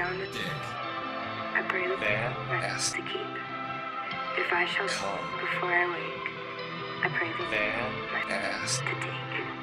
found it, Dick. I pray the Van rest to keep. If I shall Come. before I wake, I pray the Van rest Ass to take.